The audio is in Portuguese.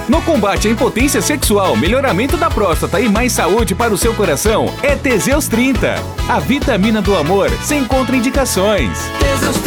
No combate à impotência sexual, melhoramento da próstata e mais saúde para o seu coração, é Teseus 30. A vitamina do amor sem contraindicações.